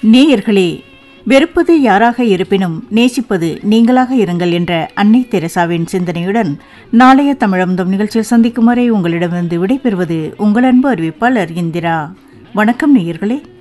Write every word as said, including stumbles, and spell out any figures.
நேயர்களே, வெறுப்பது யாராக இருப்பினும் நேசிப்பது நீங்களாக இருங்கள் என்ற அன்னை தெரசாவின் சிந்தனையுடன் நாளைய தமிழமுதம் நிகழ்ச்சியில் சந்திக்கும் வரை உங்களிடமிருந்து விடைபெறுவது உங்கள் அன்பு அறிவிப்பாளர் இந்திரா. வணக்கம் நேயர்களே.